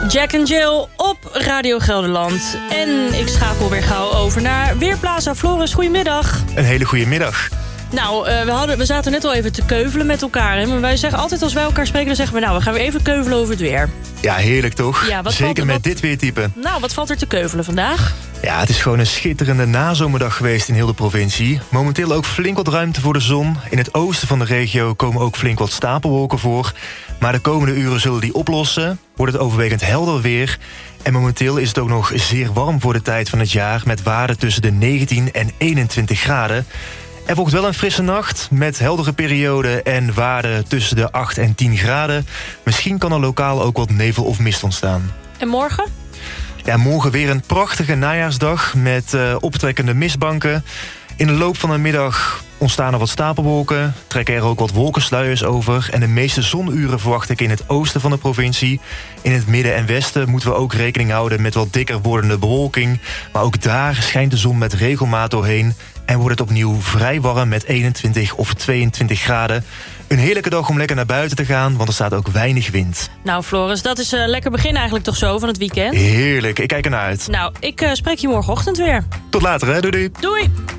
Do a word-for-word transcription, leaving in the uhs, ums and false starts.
Jack and Jill op Radio Gelderland. En ik schakel weer gauw over naar Weerplaza. Floris, goedemiddag. Een hele goede middag. Nou, uh, we, hadden, we zaten net al even te keuvelen met elkaar. Hè? Maar wij zeggen altijd als wij elkaar spreken, dan zeggen we... nou, we gaan weer even keuvelen over het weer. Ja, heerlijk toch? Ja, wat Zeker valt, met wat, dit weertype. Nou, wat valt er te keuvelen vandaag? Ja, het is gewoon een schitterende nazomerdag geweest in heel de provincie. Momenteel ook flink wat ruimte voor de zon. In het oosten van de regio komen ook flink wat stapelwolken voor. Maar de komende uren zullen die oplossen. Wordt het overwegend helder weer. En momenteel is het ook nog zeer warm voor de tijd van het jaar... met waarden tussen de negentien en eenentwintig graden. Er volgt wel een frisse nacht met heldere perioden en waarden tussen de acht en tien graden. Misschien kan er lokaal ook wat nevel of mist ontstaan. En morgen? Ja, morgen weer een prachtige najaarsdag met uh, optrekkende mistbanken. In de loop van de middag ontstaan er wat stapelwolken, trekken er ook wat wolkensluiers over... en de meeste zonuren verwacht ik in het oosten van de provincie. In het midden en westen moeten we ook rekening houden met wat dikker wordende bewolking. Maar ook daar schijnt de zon met regelmaat doorheen... en wordt het opnieuw vrij warm met eenentwintig of tweeëntwintig graden. Een heerlijke dag om lekker naar buiten te gaan, want er staat ook weinig wind. Nou, Floris, dat is een uh, lekker begin eigenlijk toch zo van het weekend? Heerlijk, ik kijk ernaar uit. Nou, ik uh, spreek je morgenochtend weer. Tot later, hè? Doei doei. Doei!